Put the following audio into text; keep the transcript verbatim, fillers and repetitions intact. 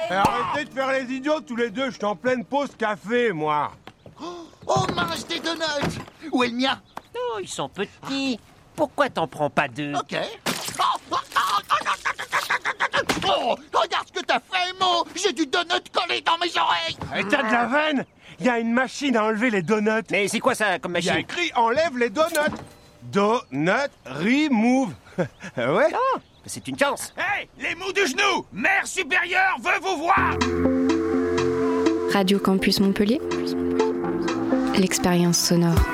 Eh, arrêtez de faire les idiots tous les deux, je suis en pleine pause café, moi. Oh mince, des donuts! Où est le mien? Non, ils sont petits. Pourquoi t'en prends pas deux? Ok. Oh, oh, oh, oh, regarde ce que t'as fait, Mo! J'ai du donut collé dans mes oreilles! Et t'as de la veine? Il y a une machine à enlever les donuts. Mais c'est quoi ça comme Il y a machine? écrit enlève les donuts. Donut remove. Ouais. Ah, c'est une chance. Hé, les mous du genou! Mère supérieure veut vous voir! Radio Campus Montpellier, l'expérience sonore.